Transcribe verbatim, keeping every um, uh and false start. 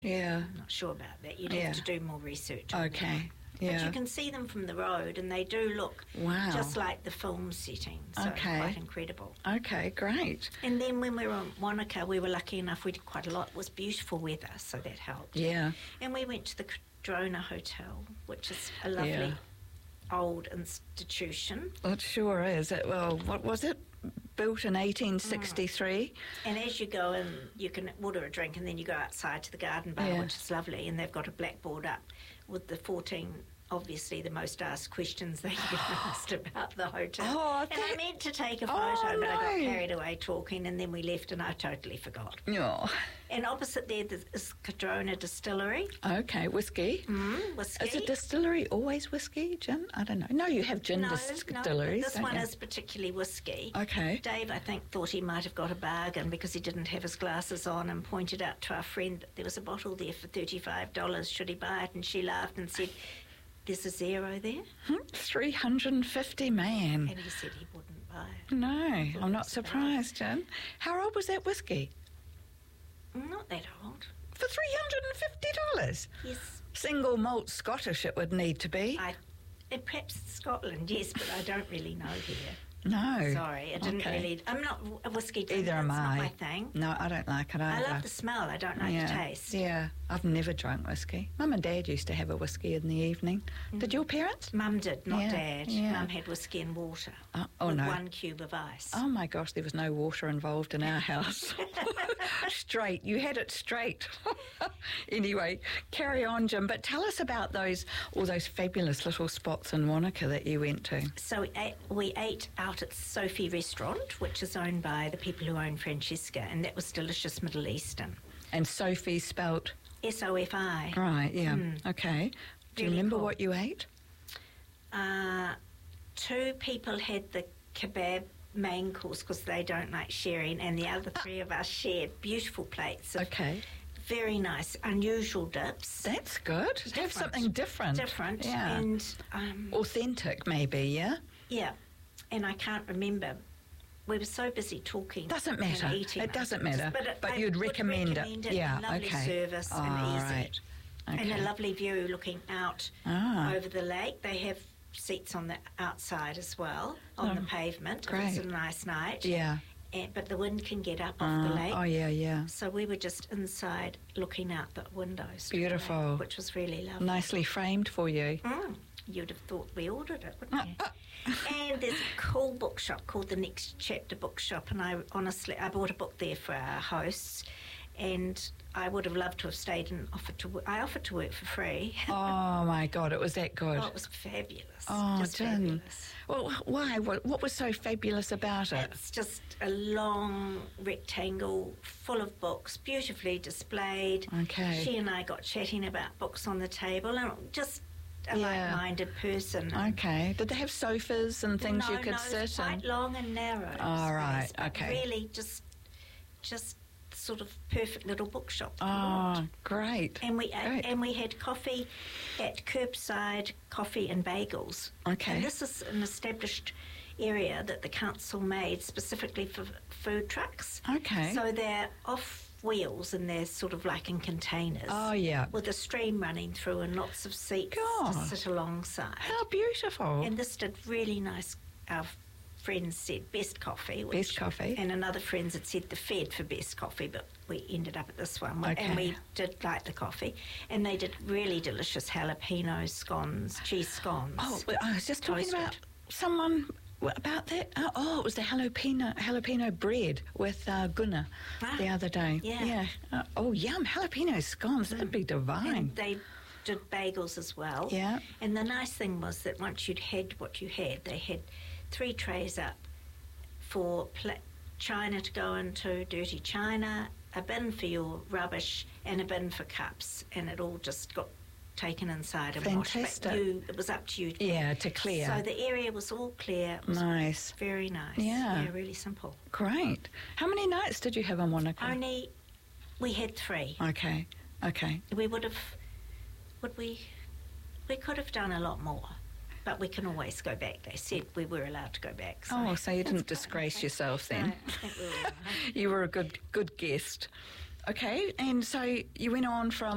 Yeah. I'm not sure about that. You'd Yeah. have to do more research on Okay. that. Yeah. But you can see them from the road, and they do look Wow. just like the film setting, so Okay. quite incredible. Okay, great. And then when we were in Wanaka, we were lucky enough, we did quite a lot. It was beautiful weather, so that helped. Yeah. And we went to the Cadrona Hotel, which is a lovely Yeah. old institution. Well, it sure is. It, well, what was it? Built in eighteen sixty-three. And as you go in, you can order a drink, and then you go outside to the garden bar, Yeah. which is lovely, and they've got a blackboard up with the fourteen, obviously the most asked questions they get asked about the hotel. Oh, and I that- meant to take a Oh, photo, but I got no. carried away talking, and then we left, and I totally forgot. Oh. And opposite there is Cadrona Distillery. Okay, whiskey. Mm, whiskey. Is a distillery always whiskey, gin? I don't know. No, you have gin no, distilleries. no, this don't one you? is particularly whiskey. Okay. Dave, I think, thought he might have got a bargain because he didn't have his glasses on, and pointed out to our friend that there was a bottle there for thirty-five dollars. Should he buy it? And she laughed and said, "There's a zero there." Hmm, three hundred fifty, man. And he said he wouldn't buy it. No, I'm not that's surprised, Jen. How old was that whiskey? Not that old. For three hundred fifty dollars? Yes. Single malt Scottish it would need to be. I, and perhaps Scotland, yes, but I don't really know here. No. Sorry, I didn't Okay. really... I'm not a whiskey drinker. Either am it's I. not my thing. No, I don't like it I either. love the smell. I don't like yeah. the taste. Yeah, I've never drunk whiskey. Mum and Dad used to have a whiskey in the evening. Did your parents? Mum did, not Yeah, Dad. yeah. Mum had whiskey and water Oh, oh with no. one cube of ice. Oh my gosh, there was no water involved in our house. Straight, you had it straight. Anyway, carry on, Jim. But tell us about those all those fabulous little spots in Wanaka that you went to. So we ate, we ate out at Sophie Restaurant, which is owned by the people who own Francesca, and that was delicious Middle Eastern. And Sophie spelt S O F I. right. Yeah. Mm. Okay. Do you Really remember cool. what you ate? Uh, two people had the kebab main course because they don't like sharing, and the other three of us shared beautiful plates of Okay. very nice, unusual dips. That's good. Have Different. something different. Different. Yeah. And, um, authentic, maybe. Yeah. yeah. And I can't remember. We were so busy talking. Doesn't matter. And eating It doesn't matter. But, it, But I you'd would recommend it. recommend it. Yeah, Lovely okay. service Oh, and easy. right. Okay. And a lovely view looking out Ah. over the lake. They have seats on the outside as well, on Oh, the pavement. great. It's a nice night. Yeah. And, but the wind can get up off Ah, the lake. oh yeah, yeah. So we were just inside looking out the windows. to the Beautiful. lake, which was really lovely. Nicely framed for you. Mm, you'd have thought we ordered it, wouldn't you? And there's a cool bookshop called the Next Chapter Bookshop, and I honestly, I bought a book there for our hosts, and I would have loved to have stayed and offered to work. I offered to work for free. Oh my God, it was that good. Oh, it was fabulous. Oh, just Jen. fabulous. Well, why? What, what was so fabulous about it? It's just a long rectangle full of books, beautifully displayed. Okay. She and I got chatting about books on the table, and just a Yeah. like-minded person. Okay. Did they have sofas and things no, you could no, sit it's quite in? long and narrow. Oh, right, space, but okay. Really, just, just sort of perfect little bookshop. to Oh, want. great. And we Great. and we had coffee at curbside coffee and bagels. Okay. And this is an established area that the council made specifically for food trucks. Okay. So they're off wheels and they're sort of like in containers. Oh, yeah. With a stream running through and lots of seats God. to sit alongside. How beautiful. And this did really nice. Our friends said best coffee. Which, Best coffee. And another friends had said the Fed for best coffee, but we ended up at this one. Okay. And we did like the coffee. And they did really delicious jalapeno scones, cheese scones. Oh, well, I was just talking Toasted. about someone about that. Oh, oh, it was the jalapeno jalapeno bread with uh, Gunnar Ah, the other day. yeah. Yeah. Uh, oh, yum! Jalapeno scones. That'd be divine. And they did bagels as well. Yeah. And the nice thing was that once you'd had what you had, they had three trays up for pla- china to go into, dirty china, a bin for your rubbish, and a bin for cups. And it all just got taken inside and washed. Fantastic. But you, it was up to you. Yeah, to clear. So the area was all clear. It was Nice. very nice. Yeah. Yeah, really simple. Great. How many nights did you have on Wanaka? Only, we had three. Okay. Okay. We would have, would we, we could have done a lot more, but we can always go back. They said we were allowed to go back. So Oh, so you didn't that's disgrace fine. yourself No, then. I think we were all right. You were a good good guest. Okay, and so you went on from